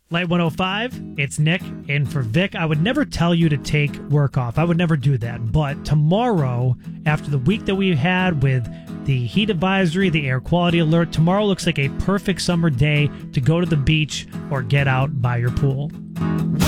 Light 105, it's Nick. And for Vic, I would never tell you to take work off. I would never do that. But tomorrow, after the week that we had with the heat advisory, the air quality alert, tomorrow looks like a perfect summer day to go to the beach or get out by your pool.